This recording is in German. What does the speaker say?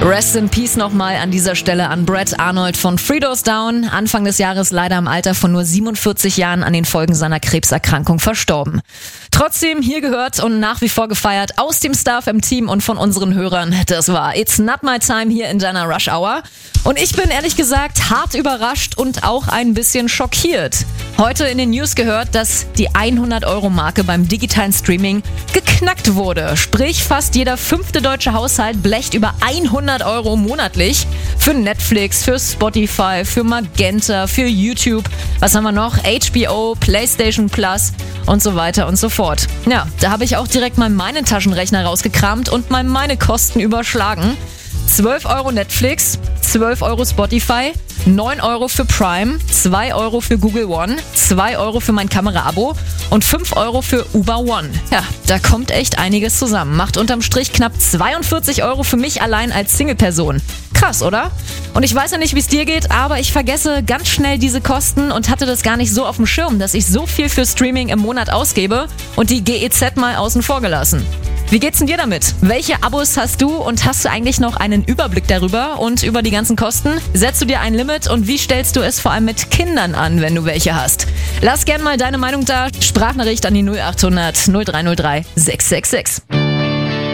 Rest in Peace nochmal an dieser Stelle an Brett Arnold von Three Doors Down. Anfang des Jahres leider im Alter von nur 47 Jahren an den Folgen seiner Krebserkrankung verstorben. Trotzdem hier gehört und nach wie vor gefeiert aus dem Staff im Team und von unseren Hörern. Das war It's Not My Time hier in deiner Rush Hour. Und ich bin ehrlich gesagt hart überrascht und auch ein bisschen schockiert. Heute in den News gehört, dass die 100-Euro-Marke beim digitalen Streaming geknackt wurde. Sprich, fast jeder 5. deutsche Haushalt blecht über 100 Euro monatlich für Netflix, für Spotify, für Magenta, für YouTube. Was haben wir noch? HBO, PlayStation Plus und so weiter und so fort. Ja, da habe ich auch direkt mal meinen Taschenrechner rausgekramt und mal meine Kosten überschlagen. 12 Euro Netflix, 12 Euro Spotify, 9 Euro für Prime, 2 Euro für Google One, 2 Euro für mein Kamera-Abo und 5 Euro für Uber One. Ja, da kommt echt einiges zusammen. Macht unterm Strich knapp 42 Euro für mich allein als Single-Person. Krass, oder? Und ich weiß ja nicht, wie es dir geht, aber ich vergesse ganz schnell diese Kosten und hatte das gar nicht so auf dem Schirm, dass ich so viel für Streaming im Monat ausgebe und die GEZ mal außen vor gelassen. Wie geht's denn dir damit? Welche Abos hast du und hast du eigentlich noch einen Überblick darüber und über die ganzen Kosten? Setzt du dir ein Limit und wie stellst du es vor allem mit Kindern an, wenn du welche hast? Lass gern mal deine Meinung da. Sprachnachricht an die 0800 0303 666.